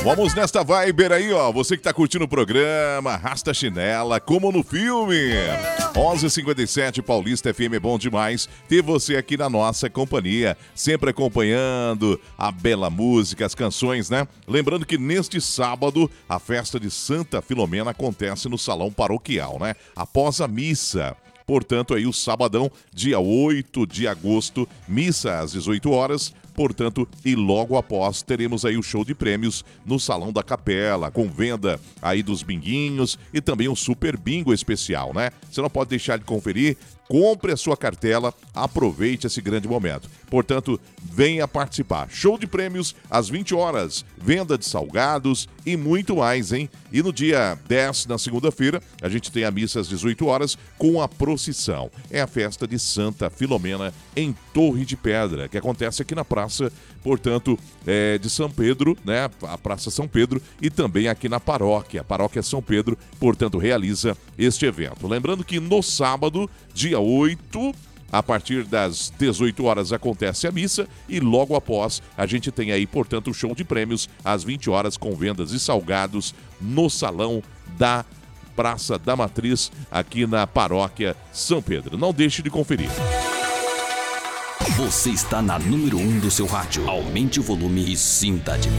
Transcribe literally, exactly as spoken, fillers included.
Vamos nesta vibe aí, ó. Você que tá curtindo o programa, arrasta a chinela, como no filme. onze e cinquenta e sete, Paulista F M, é bom demais ter você aqui na nossa companhia, sempre acompanhando a bela música, as canções, né? Lembrando que neste sábado, a festa de Santa Filomena acontece no Salão Paroquial, né? Após a missa. Portanto, aí o sabadão, dia oito de agosto, missa às dezoito horas. Portanto, e logo após teremos aí o show de prêmios no Salão da Capela, com venda aí dos binguinhos e também um super bingo especial, né? Você não pode deixar de conferir. Compre a sua cartela, aproveite esse grande momento. Portanto, venha participar. Show de prêmios às vinte horas, venda de salgados e muito mais, hein? E no dia dez, na segunda-feira, a gente tem a missa às dezoito horas com a procissão. É a festa de Santa Filomena em Torre de Pedra, que acontece aqui na praça, portanto, é, de São Pedro, né? A Praça São Pedro e também aqui na paróquia. A Paróquia São Pedro, portanto, realiza este evento. Lembrando que no sábado, dia oito, a partir das dezoito horas acontece a missa e logo após a gente tem aí, portanto, o show de prêmios às vinte horas com vendas de salgados no Salão da Praça da Matriz, aqui na Paróquia São Pedro. Não deixe de conferir. Você está na número um do seu rádio. Aumente o volume e sinta a